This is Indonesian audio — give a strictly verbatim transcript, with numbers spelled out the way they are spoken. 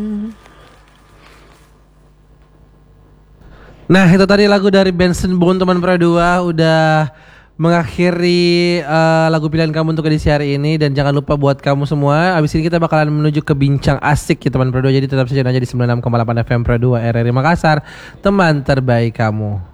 Nah itu tadi lagu dari Benson Boone teman Pro dua udah mengakhiri uh, lagu pilihan kamu untuk edisi hari ini. Dan jangan lupa buat kamu semua, abis ini kita bakalan menuju ke bincang asik ya teman Pro dua. Jadi tetap saja aja di sembilan puluh enam koma delapan F M Pro dua R R I Makassar, teman terbaik kamu.